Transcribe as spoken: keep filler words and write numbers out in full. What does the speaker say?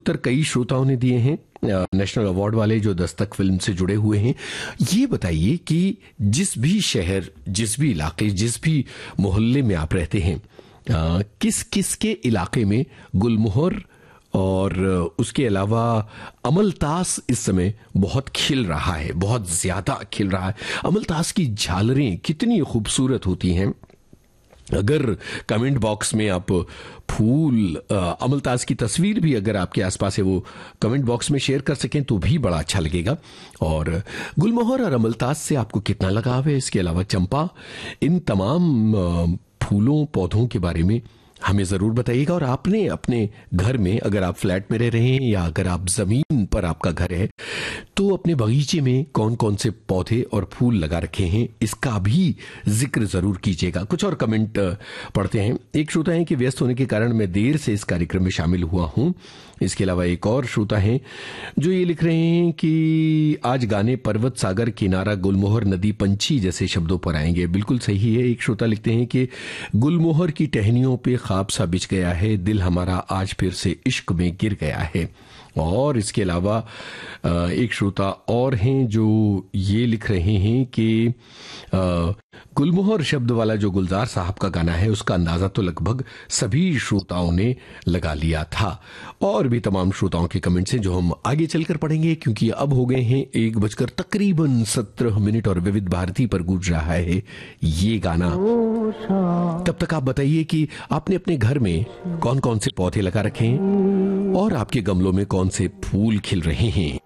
उत्तर कई श्रोताओं ने दिए हैं, नेशनल अवार्ड वाले जो दस्तक फिल्म से जुड़े हुए हैं। ये बताइए कि जिस भी शहर, जिस भी इलाके, जिस भी मोहल्ले में आप रहते हैं, आ, किस किस के इलाके में गुलमोहर और उसके अलावा अमलतास इस समय बहुत खिल रहा है, बहुत ज्यादा खिल रहा है। अमलतास की झालरें कितनी खूबसूरत होती हैं। अगर कमेंट बॉक्स में आप फूल, अमलतास की तस्वीर भी अगर आपके आसपास है, वो कमेंट बॉक्स में शेयर कर सकें तो भी बड़ा अच्छा लगेगा। और गुलमोहर और अमलतास से आपको कितना लगाव है, इसके अलावा चंपा, इन तमाम फूलों पौधों के बारे में हमें जरूर बताइएगा। और आपने अपने घर में, अगर आप फ्लैट में रह रहे हैं या अगर आप जमीन पर आपका घर है, तो अपने बगीचे में कौन कौन से पौधे और फूल लगा रखे हैं, इसका भी जिक्र जरूर कीजिएगा। कुछ और कमेंट पढ़ते हैं। एक श्रोता है कि व्यस्त होने के कारण मैं देर से इस कार्यक्रम में शामिल हुआ हूं। इसके अलावा एक और श्रोता हैं जो ये लिख रहे हैं कि आज गाने पर्वत, सागर, किनारा, गुलमोहर, नदी, पंछी जैसे शब्दों पर आएंगे। बिल्कुल सही है। एक श्रोता लिखते हैं कि गुलमोहर की टहनियों पे ख्वाब सा बिछ गया है, दिल हमारा आज फिर से इश्क में गिर गया है। और इसके अलावा एक श्रोता और हैं जो ये लिख रहे हैं कि गुलमोहर शब्द वाला जो गुलजार साहब का गाना है, उसका अंदाजा तो लगभग सभी श्रोताओं ने लगा लिया था। और भी तमाम श्रोताओं के कमेंट्स हैं जो हम आगे चलकर पढ़ेंगे, क्योंकि अब हो गए हैं एक बजकर तकरीबन सत्रह मिनट और विविध भारती पर गूंज रहा है ये गाना। तब तक आप बताइए कि आपने अपने घर में कौन कौन से पौधे लगा रखे हैं और आपके गमलों में कौन से फूल खिल रहे हैं।